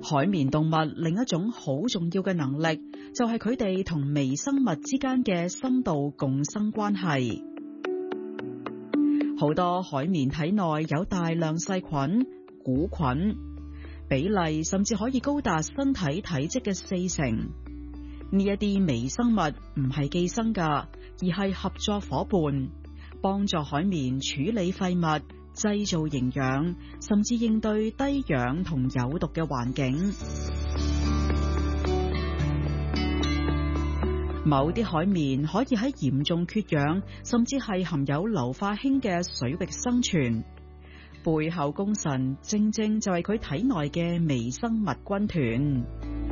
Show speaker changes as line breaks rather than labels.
海綿動物另一種好重要嘅能力，就係佢哋同微生物之間嘅深度共生關係。好多海綿體內有大量細菌、古菌，比例甚至可以高達身體體積嘅40%。呢一啲微生物唔係寄生㗎，而係合作夥伴，幫助海綿處理廢物、製造營養，甚至應對低氧同有毒嘅環境。某啲海綿可以喺嚴重缺氧，甚至係含有硫化氫嘅水域生存，背後功臣正正就係佢體內嘅微生物軍團。